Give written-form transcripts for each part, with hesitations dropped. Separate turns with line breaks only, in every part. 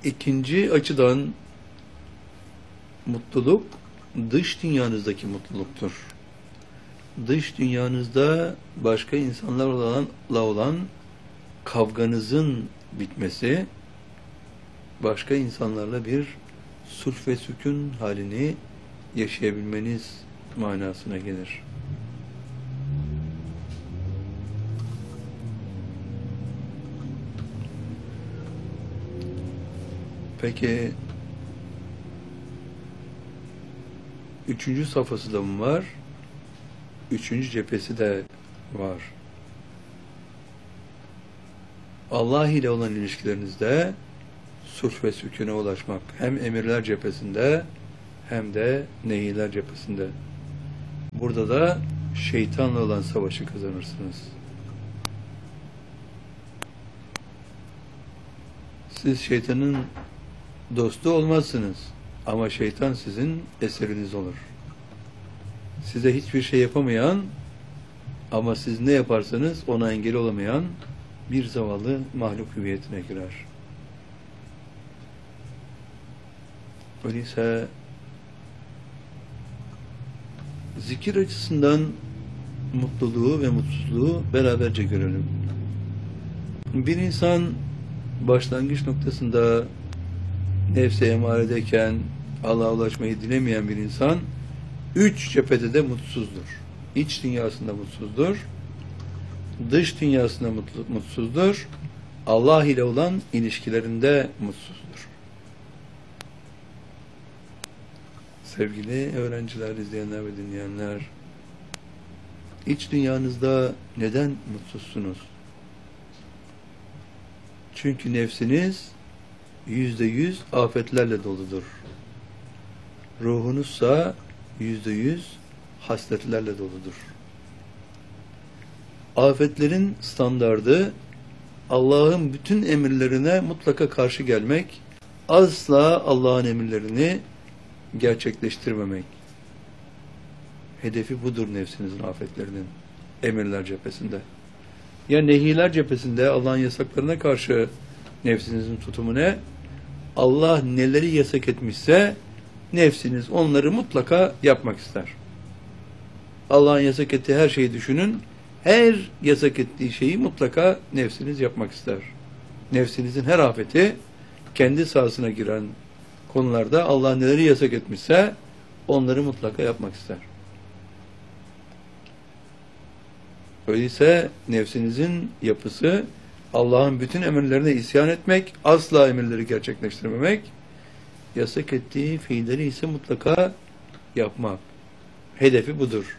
İkinci açıdan mutluluk dış dünyanızdaki mutluluktur. Dış dünyanızda başka insanlarla olan kavganızın bitmesi, başka insanlarla bir sulh ve sükun halini yaşayabilmeniz manasına gelir. Peki üçüncü safhası da mı var? Üçüncü cephesi de var. Allah ile olan ilişkilerinizde sulh ve sükûne ulaşmak. Hem emirler cephesinde hem de nehiler cephesinde. Burada da şeytanla olan savaşı kazanırsınız. Siz şeytanın dostu olmazsınız. Ama şeytan sizin eseriniz olur. Size hiçbir şey yapamayan ama siz ne yaparsanız ona engel olamayan bir zavallı mahluk hüviyetine girer. Öyleyse zikir açısından mutluluğu ve mutsuzluğu beraberce görelim. Bir insan başlangıç noktasında nefse emaredeyken Allah'a ulaşmayı dilemeyen bir insan üç cephede de mutsuzdur. İç dünyasında mutsuzdur, dış dünyasında mutsuzdur, Allah ile olan ilişkilerinde mutsuzdur. Sevgili öğrenciler, izleyenler ve dinleyenler, iç dünyanızda neden mutsuzsunuz? Çünkü nefsiniz %100 afetlerle doludur. Ruhunuzsa %100 hasletlerle doludur. Afetlerin standardı Allah'ın bütün emirlerine mutlaka karşı gelmek, asla Allah'ın emirlerini gerçekleştirmemek. Hedefi budur nefsinizin afetlerinin, emirler cephesinde. Ya nehiler cephesinde Allah'ın yasaklarına karşı nefsinizin tutumu ne? Allah neleri yasak etmişse nefsiniz onları mutlaka yapmak ister. Allah'ın yasak ettiği her şeyi düşünün. Her yasak ettiği şeyi mutlaka nefsiniz yapmak ister. Nefsinizin her afeti kendi sahasına giren konularda Allah neleri yasak etmişse onları mutlaka yapmak ister. Öyleyse nefsinizin yapısı Allah'ın bütün emirlerine isyan etmek, asla emirleri gerçekleştirmemek, yasak ettiği fiilleri ise mutlaka yapmak. Hedefi budur.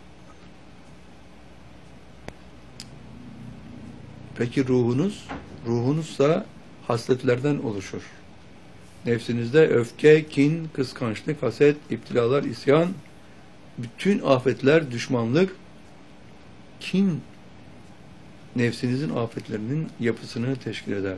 Peki ruhunuzsa hasletlerden oluşur. Nefsinizde öfke, kin, kıskançlık, haset, iptilalar, isyan, bütün afetler, düşmanlık, kin, nefsinizin afetlerinin yapısını teşkil eder.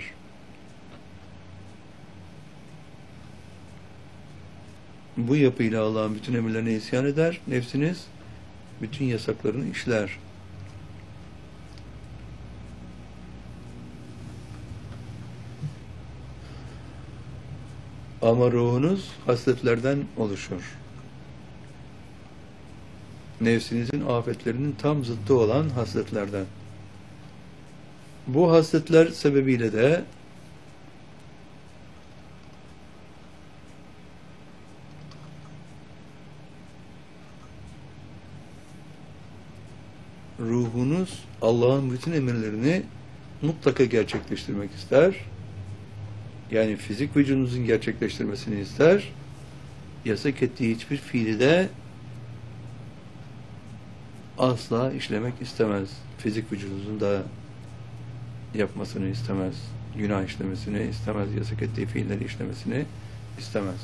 Bu yapıyla Allah'ın bütün emirlerine isyan eder. Nefsiniz bütün yasaklarını işler. Ama ruhunuz hasletlerden oluşur. Nefsinizin afetlerinin tam zıttı olan hasletlerden. Bu hasletler sebebiyle de ruhunuz Allah'ın bütün emirlerini mutlaka gerçekleştirmek ister. Yani fizik vücudunuzun gerçekleştirmesini ister. Yasak ettiği hiçbir fiili de asla işlemek istemez. Fizik vücudunuzun da yapmasını istemez. Günah işlemesini istemez. Yasak ettiği fiilleri işlemesini istemez.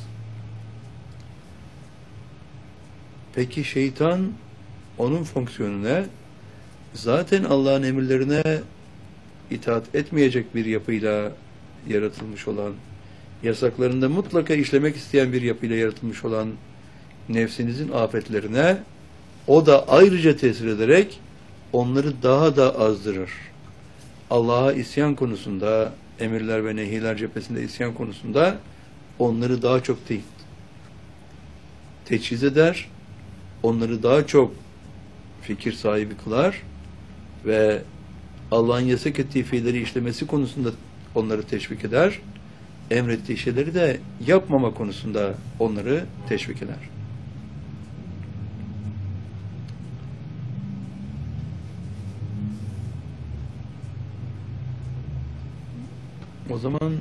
Peki şeytan, onun fonksiyonu ne? Zaten Allah'ın emirlerine itaat etmeyecek bir yapıyla yaratılmış olan, yasaklarında mutlaka işlemek isteyen bir yapıyla yaratılmış olan nefsinizin afetlerine o da ayrıca tesir ederek onları daha da azdırır. Allah'a isyan konusunda, emirler ve nehiler cephesinde isyan konusunda onları daha çok teçhiz eder, onları daha çok fikir sahibi kılar ve Allah'ın yasak ettiği fiilleri işlemesi konusunda onları teşvik eder, emrettiği şeyleri de yapmama konusunda onları teşvik eder. O zaman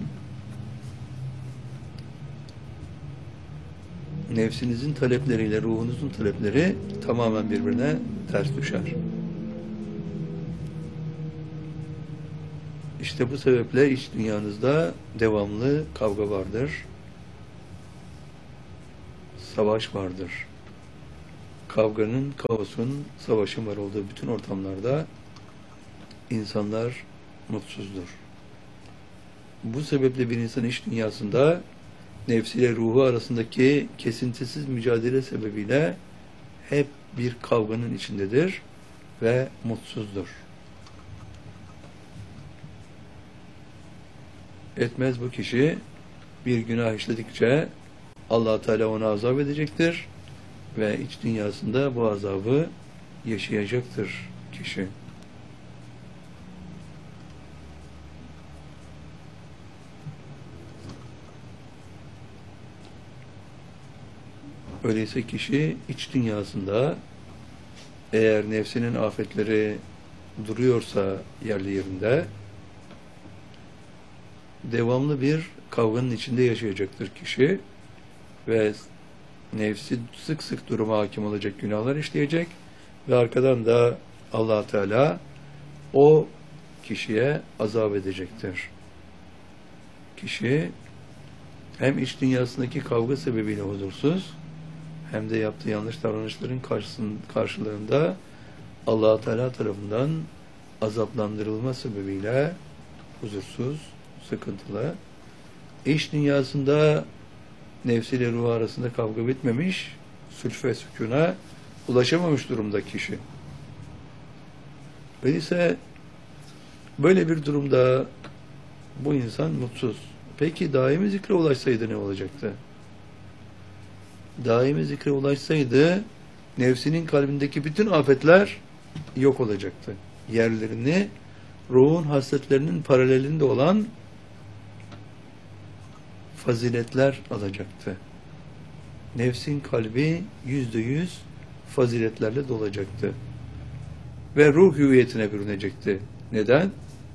nefsinizin talepleriyle ruhunuzun talepleri tamamen birbirine ters düşer. İşte bu sebeple iç dünyanızda devamlı kavga vardır. Savaş vardır. Kavganın, kaosun, savaşın var olduğu bütün ortamlarda insanlar mutsuzdur. Bu sebeple bir insan iç dünyasında nefsiyle ruhu arasındaki kesintisiz mücadele sebebiyle hep bir kavganın içindedir ve mutsuzdur. Etmez bu kişi bir günah işledikçe Allah Teala ona azap edecektir ve iç dünyasında bu azabı yaşayacaktır kişi. Öyleyse kişi iç dünyasında eğer nefsinin afetleri duruyorsa yerli yerinde devamlı bir kavganın içinde yaşayacaktır kişi ve nefsi sık sık duruma hakim olacak, günahlar işleyecek ve arkadan da Allah Teala o kişiye azap edecektir. Kişi hem iç dünyasındaki kavga sebebiyle huzursuz hem de yaptığı yanlış davranışların karşılığında Allah Teala tarafından azaplandırılma sebebiyle huzursuz, sıkıntılı. İç dünyasında nefsiyle ruh arasında kavga bitmemiş, sülf ve sükûna ulaşamamış durumda kişi. Öyleyse böyle bir durumda bu insan mutsuz. Peki daimi zikre ulaşsaydı ne olacaktı? Daimi zikre ulaşsaydı nefsinin kalbindeki bütün afetler yok olacaktı. Yerlerini ruhun hasletlerinin paralelinde olan faziletler alacaktı. Nefsin kalbi %100 faziletlerle dolacaktı. Ve ruh hüviyetine bürünecekti. Neden?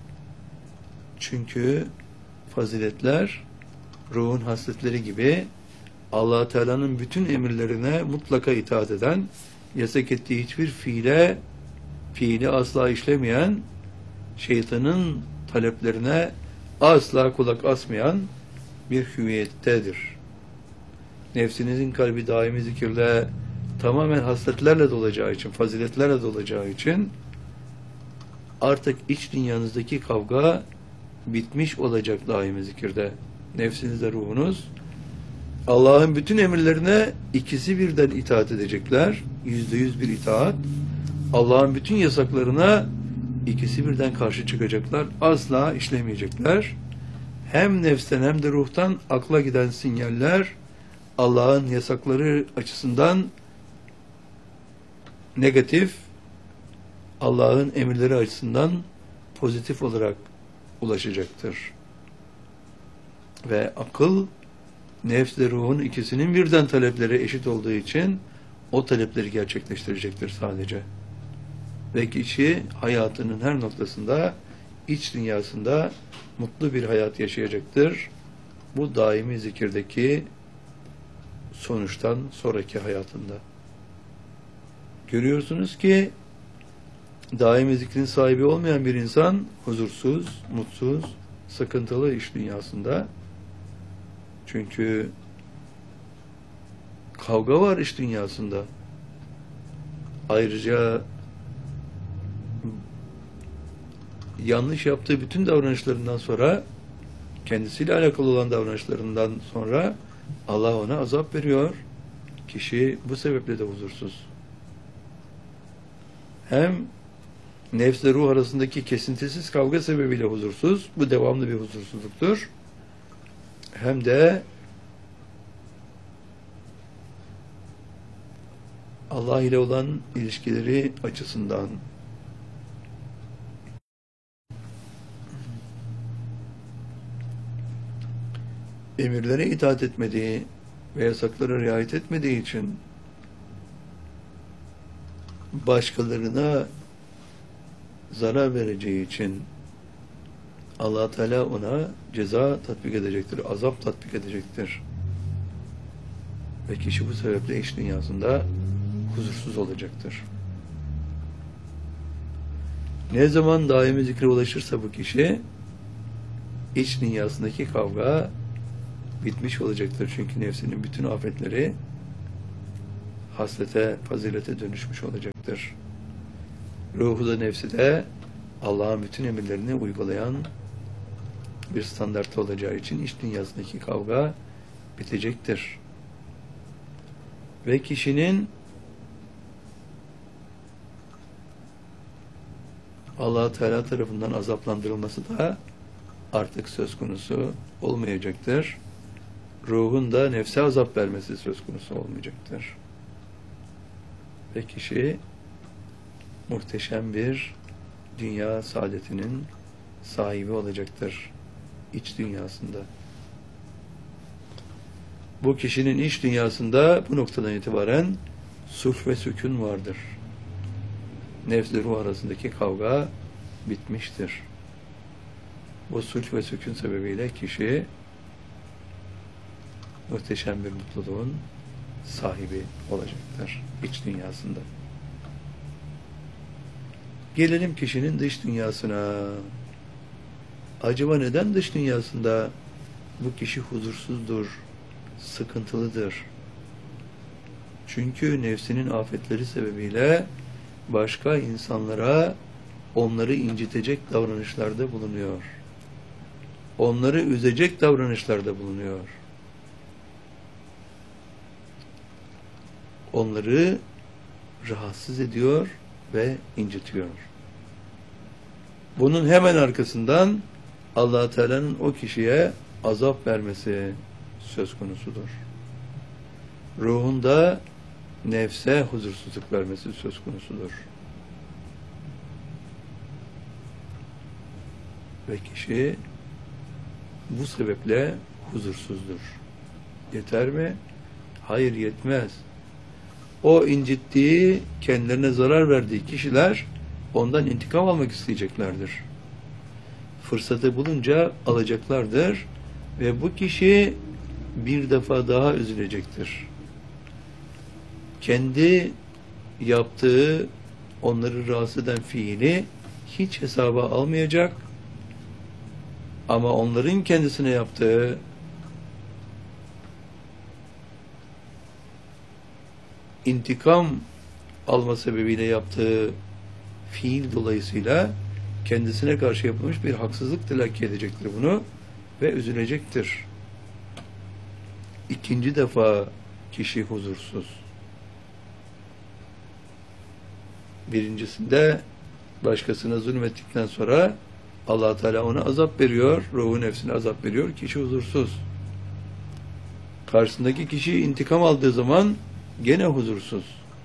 Çünkü faziletler ruhun hasletleri gibi Allah Teala'nın bütün emirlerine mutlaka itaat eden, yasak ettiği hiçbir fiili asla işlemeyen, şeytanın taleplerine asla kulak asmayan bir hüviyettedir. Nefsinizin kalbi daimi zikirle tamamen hasletlerle dolacağı için, faziletlerle dolacağı için artık iç dünyanızdaki kavga bitmiş olacak daimi zikirde. Nefsinizle ruhunuz Allah'ın bütün emirlerine ikisi birden itaat edecekler. %100 bir itaat. Allah'ın bütün yasaklarına ikisi birden karşı çıkacaklar. Asla işlemeyecekler. Hem nefsten hem de ruhtan akla giden sinyaller Allah'ın yasakları açısından negatif, Allah'ın emirleri açısından pozitif olarak ulaşacaktır. Ve akıl, nefsle ruhun ikisinin birden talepleri eşit olduğu için o talepleri gerçekleştirecektir sadece. Ve kişi hayatının her noktasında, iç dünyasında mutlu bir hayat yaşayacaktır. Bu daimi zikirdeki sonuçtan sonraki hayatında. Görüyorsunuz ki daimi zikrin sahibi olmayan bir insan huzursuz, mutsuz, sıkıntılı iç dünyasında. Çünkü kavga var iç dünyasında. Ayrıca yanlış yaptığı bütün davranışlarından sonra, kendisiyle alakalı olan davranışlarından sonra Allah ona azap veriyor. Kişi bu sebeple de huzursuz. Hem nefsle ruh arasındaki kesintisiz kavga sebebiyle huzursuz, bu devamlı bir huzursuzluktur. Hem de Allah ile olan ilişkileri açısından emirlere itaat etmediği ve yasaklara riayet etmediği için başkalarına zarar vereceği için Allah Teala ona ceza tatbik edecektir, azap tatbik edecektir. Ve kişi bu sebeple iç dünyasında huzursuz olacaktır. Ne zaman daimi zikre ulaşırsa bu kişi iç dünyasındaki kavga bitmiş olacaktır. Çünkü nefsinin bütün afetleri haslete, fazilete dönüşmüş olacaktır. Ruhu da nefsi de Allah'ın bütün emirlerini uygulayan bir standartta olacağı için iç dünyasındaki kavga bitecektir. Ve kişinin Allah Teala tarafından azaplandırılması da artık söz konusu olmayacaktır. Ruhun da nefse azap vermesi söz konusu olmayacaktır. Ve kişi muhteşem bir dünya saadetinin sahibi olacaktır iç dünyasında. Bu kişinin iç dünyasında bu noktadan itibaren sulh ve sükun vardır. Nefs-i ruh arasındaki kavga bitmiştir. Bu sulh ve sükun sebebiyle kişi muhteşem bir mutluluğun sahibi olacaktır iç dünyasında. Gelelim kişinin dış dünyasına. Acaba neden dış dünyasında bu kişi huzursuzdur, sıkıntılıdır? Çünkü nefsinin afetleri sebebiyle başka insanlara onları incitecek davranışlarda bulunuyor. Onları üzecek davranışlarda bulunuyor. Onları rahatsız ediyor ve incitiyor. Bunun hemen arkasından Allah Teala'nın o kişiye azap vermesi söz konusudur. Ruhunda nefse huzursuzluk vermesi söz konusudur. Ve kişi bu sebeple huzursuzdur. Yeter mi? Hayır, yetmez. O incittiği, kendilerine zarar verdiği kişiler ondan intikam almak isteyeceklerdir. Fırsatı bulunca alacaklardır ve bu kişi bir defa daha üzülecektir. Kendi yaptığı, onları rahatsız eden fiili hiç hesaba almayacak ama onların kendisine yaptığı intikam alma sebebiyle yaptığı fiil dolayısıyla kendisine karşı yapılmış bir haksızlık telakki edecektir bunu ve üzülecektir. İkinci defa kişi huzursuz. Birincisinde başkasına zulmettikten sonra Allah Teala ona azap veriyor, ruhu nefsine azap veriyor, kişi huzursuz. Karşısındaki kişi intikam aldığı zaman gene huzursuz.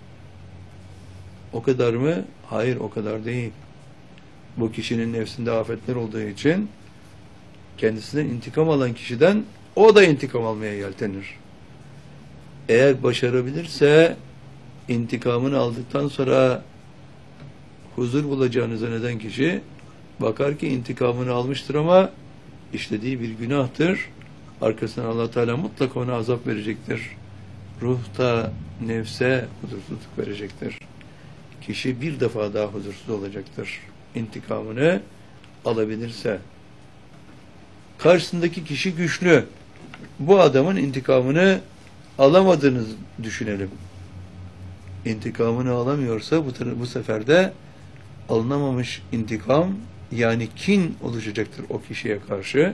O kadar mı? Hayır, o kadar değil. Bu kişinin nefsinde afetler olduğu için kendisinden intikam alan kişiden o da intikam almaya yeltenir. Eğer başarabilirse intikamını aldıktan sonra huzur bulacağını zanneden kişi bakar ki intikamını almıştır ama işlediği bir günahtır. Arkasından Allah Teala mutlaka ona azap verecektir. Ruhta nefse huzursuzluk verecektir. Kişi bir defa daha huzursuz olacaktır. İntikamını alabilirse. Karşısındaki kişi güçlü. Bu adamın intikamını alamadığını düşünelim. İntikamını alamıyorsa bu sefer de alınamamış intikam, yani kin oluşacaktır o kişiye karşı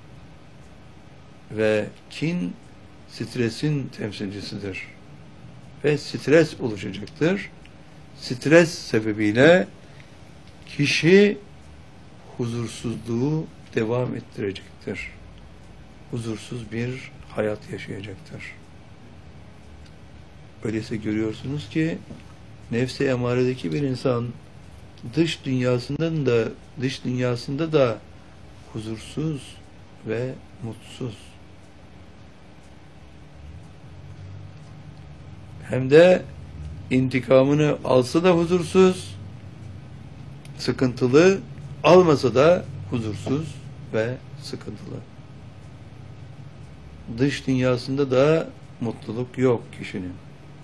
ve kin stresin temsilcisidir ve stres oluşacaktır. Stres sebebiyle kişi huzursuzluğu devam ettirecektir. Huzursuz bir hayat yaşayacaktır. Öyleyse görüyorsunuz ki nefs-i emaredeki bir insan dış dünyasında da huzursuz ve mutsuz. Hem de intikamını alsa da huzursuz, sıkıntılı, almasa da huzursuz ve sıkıntılı. Dış dünyasında da mutluluk yok kişinin.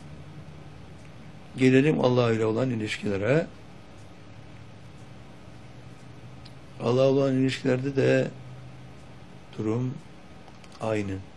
Gelelim Allah ile olan ilişkilere. Allah olan ilişkilerde de durum aynı.